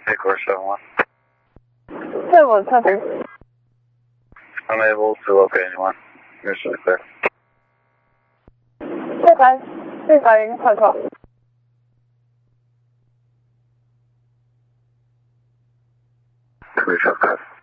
Core 7-1. 7-1, Unable to locate anyone. You're still clear. 这边跳错。 Clear shot cut.